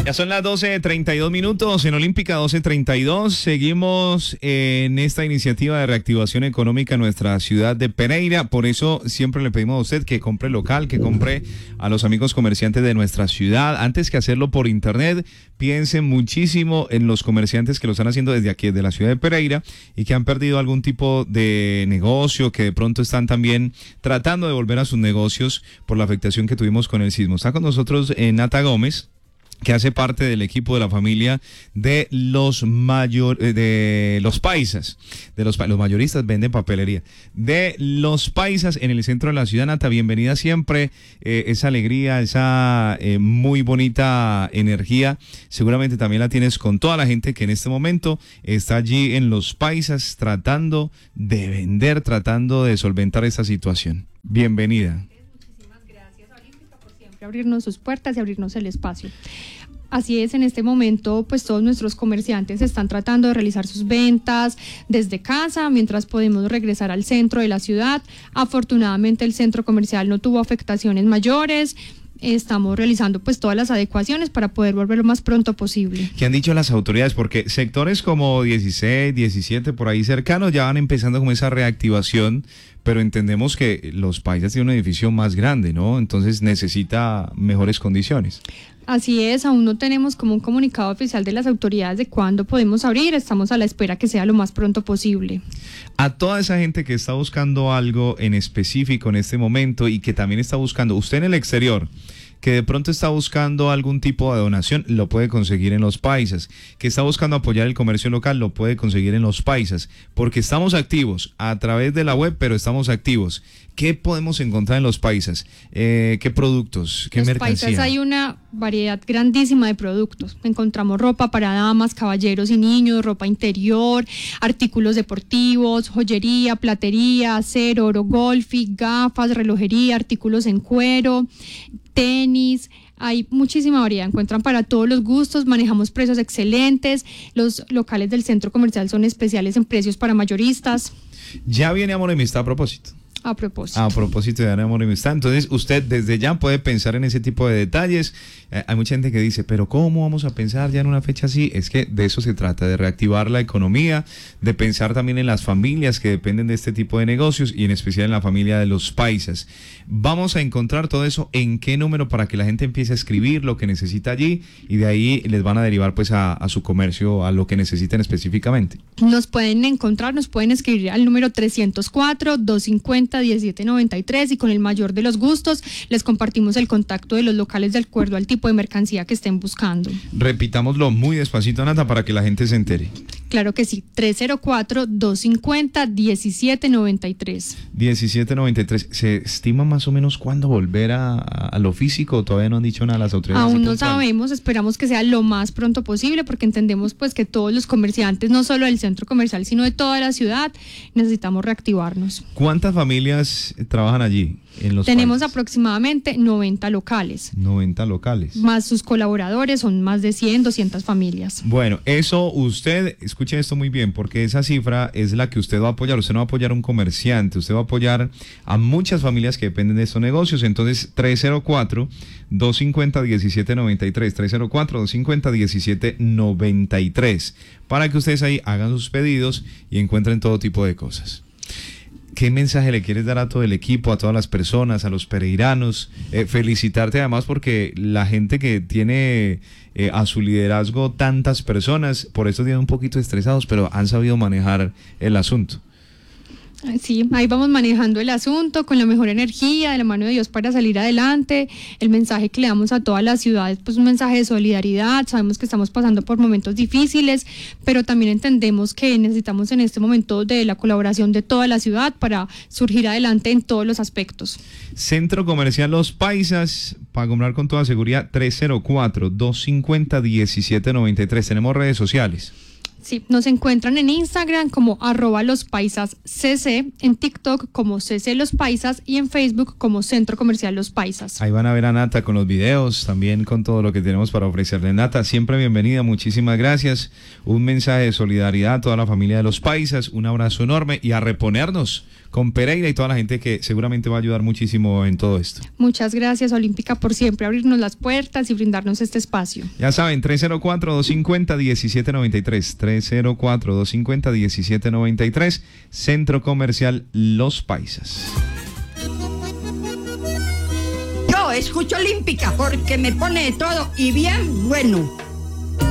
Ya son las 12:32 en Olímpica, 12:32. Seguimos en esta iniciativa de reactivación económica en nuestra ciudad de Pereira. Por eso siempre le pedimos a usted que compre local, que compre a los amigos comerciantes de nuestra ciudad. Antes que hacerlo por internet, piensen muchísimo en los comerciantes que lo están haciendo desde aquí, de la ciudad de Pereira, y que han perdido algún tipo de negocio, que de pronto están también tratando de volver a sus negocios por la afectación que tuvimos con el sismo. Está con nosotros Nata Gómez, que hace parte del equipo de la familia de los paisas, los mayoristas venden papelería, de los paisas en el centro de la ciudad. Nata, bienvenida siempre, esa alegría, esa muy bonita energía, seguramente también la tienes con toda la gente que en este momento está allí en los paisas tratando de vender, tratando de solventar esta situación. Bienvenida. Abrirnos sus puertas y abrirnos el espacio. Así es, en este momento pues todos nuestros comerciantes están tratando de realizar sus ventas desde casa mientras podemos regresar al centro de la ciudad. Afortunadamente el centro comercial no tuvo afectaciones mayores. Estamos realizando pues todas las adecuaciones para poder volver lo más pronto posible. ¿Qué han dicho las autoridades? Porque sectores como 16, 17 por ahí cercanos ya van empezando como esa reactivación, pero entendemos que los paisas tienen un edificio más grande, ¿no? Entonces necesita mejores condiciones. Así es, aún no tenemos como un comunicado oficial de las autoridades de cuándo podemos abrir, estamos a la espera que sea lo más pronto posible. A toda esa gente que está buscando algo en específico en este momento y que también está buscando, usted en el exterior, que de pronto está buscando algún tipo de donación, lo puede conseguir en los paisas, que está buscando apoyar el comercio local, lo puede conseguir en los paisas, porque estamos activos a través de la web, pero estamos activos. ¿Qué podemos encontrar en los paisas? ¿Qué productos? ¿Qué mercancía? En los paisas hay una variedad grandísima de productos. Encontramos ropa para damas, caballeros y niños, ropa interior, artículos deportivos, joyería, platería, acero, oro golfi, gafas, relojería, artículos en cuero, tenis. Hay muchísima variedad, encuentran para todos los gustos, manejamos precios excelentes, los locales del centro comercial son especiales en precios para mayoristas. Ya viene Amor y Amistad a propósito. A propósito de Amor y Amistad, entonces usted desde ya puede pensar en ese tipo de detalles. Hay mucha gente que dice, pero ¿cómo vamos a pensar ya en una fecha así? Es que de eso se trata, de reactivar la economía, de pensar también en las familias que dependen de este tipo de negocios y en especial en la familia de los paisas. Vamos a encontrar todo eso en qué número para que la gente empiece a escribir lo que necesita allí y de ahí les van a derivar pues a su comercio, a lo que necesiten específicamente. Nos pueden encontrar, nos pueden escribir al número 304-250-1793 y con el mayor de los gustos les compartimos el contacto de los locales de acuerdo al tipo de mercancía que estén buscando. Repitámoslo muy despacito, Nata, para que la gente se entere. Claro que sí, 304-250-1793. 1793. ¿Se estima más o menos cuándo volver a lo físico? ¿Todavía no han dicho nada las autoridades? Aún no sabemos, esperamos que sea lo más pronto posible porque entendemos pues que todos los comerciantes, no solo del centro comercial, sino de toda la ciudad, necesitamos reactivarnos. ¿Cuántas familias trabajan allí? Tenemos aproximadamente 90 locales. 90 locales. Más sus colaboradores, son más de 100, 200 familias. Bueno, eso usted, escuche esto muy bien, porque esa cifra es la que usted va a apoyar. Usted no va a apoyar a un comerciante, usted va a apoyar a muchas familias que dependen de estos negocios. Entonces, 304-250-1793, 304-250-1793, para que ustedes ahí hagan sus pedidos y encuentren todo tipo de cosas. ¿Qué mensaje le quieres dar a todo el equipo, a todas las personas, a los pereiranos? Felicitarte además porque la gente que tiene a su liderazgo tantas personas, por estos días un poquito estresados, pero han sabido manejar el asunto. Sí, ahí vamos manejando el asunto con la mejor energía, de la mano de Dios para salir adelante. El mensaje que le damos a todas las ciudades, pues un mensaje de solidaridad. Sabemos que estamos pasando por momentos difíciles, pero también entendemos que necesitamos en este momento de la colaboración de toda la ciudad para surgir adelante en todos los aspectos. Centro Comercial Los Paisas, para comprar con toda seguridad, 304-250-1793. Tenemos redes sociales. Sí, nos encuentran en Instagram como @lospaisascc, en TikTok como CC Los Paisas y en Facebook como Centro Comercial Los Paisas. Ahí van a ver a Nata con los videos, también con todo lo que tenemos para ofrecerle. Nata, siempre bienvenida, muchísimas gracias. Un mensaje de solidaridad a toda la familia de Los Paisas, un abrazo enorme y a reponernos con Pereira y toda la gente que seguramente va a ayudar muchísimo en todo esto. Muchas gracias, Olímpica, por siempre abrirnos las puertas y brindarnos este espacio. Ya saben, 304-250-1793, 304-250-1793, Centro Comercial Los Paisas. Yo escucho Olímpica porque me pone de todo y bien bueno.